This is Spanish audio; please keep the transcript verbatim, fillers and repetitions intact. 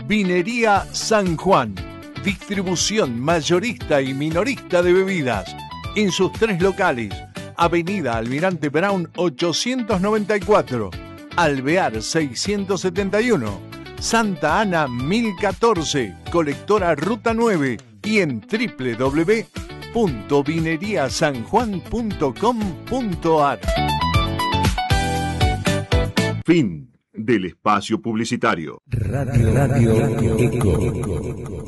Vinería San Juan. Distribución mayorista y minorista de bebidas. En sus tres locales. Avenida Almirante Brown ochocientos noventa y cuatro. Alvear seiscientos setenta y uno. Santa Ana mil catorce. Colectora Ruta nueve. Y en doble u doble u doble u punto vinería san juan punto com punto a r. Fin del espacio publicitario. Radio, Radio Eco.